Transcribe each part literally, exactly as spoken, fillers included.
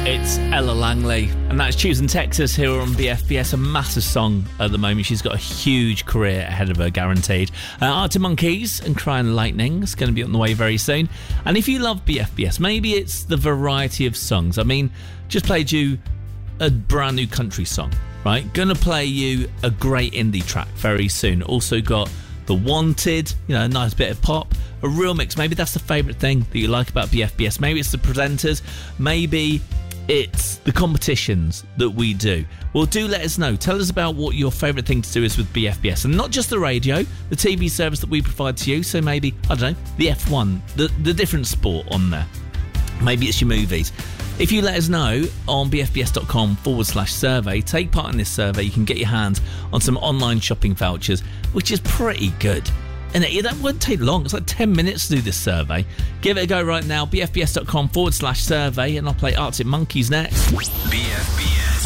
It's Ella Langley, and that's Choosing Texas here on B F B S. A massive song at the moment. She's got a huge career ahead of her, guaranteed. Uh, Arctic Monkeys and Crying Lightning is going to be on the way very soon. And if you love B F B S, maybe it's the variety of songs. I mean, just played you a brand new country song, right? Gonna play you a great indie track very soon. Also got The Wanted, you know, a nice bit of pop, a real mix. Maybe that's the favourite thing that you like about B F B S. Maybe it's the presenters. Maybe it's the competitions that we do. Well, do let us know. Tell us about what your favourite thing to do is with B F B S. And not just the radio, the T V service that we provide to you. So maybe, I don't know, the F one, the, the different sport on there. Maybe it's your movies. If you let us know on bfbs.com forward slash survey, take part in this survey. You can get your hands on some online shopping vouchers, which is pretty good. And it, that won't take long. It's like ten minutes to do this survey. Give it a go right now. bfbs.com forward slash survey. And I'll play Arctic Monkeys next. B F B S,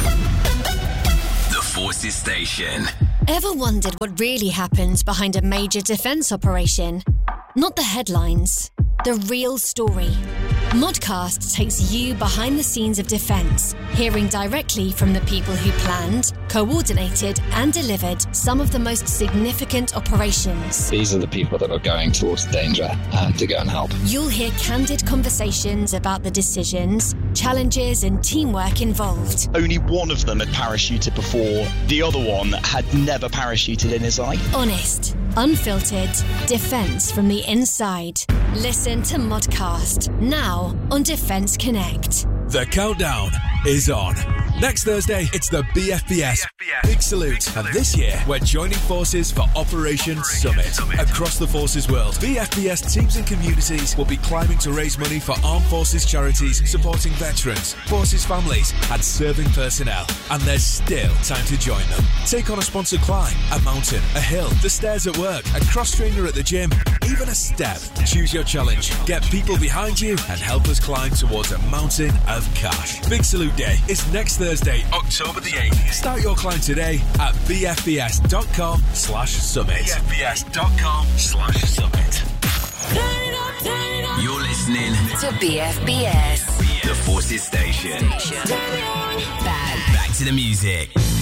the Forces Station. Ever wondered what really happens behind a major defence operation? Not the headlines, the real story. Modcast takes you behind the scenes of defence, hearing directly from the people who planned, coordinated and delivered some of the most significant operations. These are the people that are going towards danger uh, to go and help. You'll hear candid conversations about the decisions, challenges and teamwork involved. Only one of them had parachuted before. The other one had never parachuted in his life. Honest, unfiltered, defence from the inside. Listen to Modcast, now on Defence Connect. The countdown is on. Next Thursday, it's the B F B S, B F B S Big Salute. And this year, we're joining forces for Operation, Operation Summit. Summit. Across the Forces world, B F B S teams and communities will be climbing to raise money for armed forces charities supporting veterans, forces families and serving personnel. And there's still time to join them. Take on a sponsored climb, a mountain, a hill, the stairs at work, a cross trainer at the gym, even a step. Choose your challenge. Get people behind you and help us climb towards a mountain of cash. Big Salute Day is next Thursday, October the eighth. Start your climb today at bfbs.com slash summit. bfbs.com slash summit. You're listening to B F B S, the Forces Station. Station. Back, back to the music.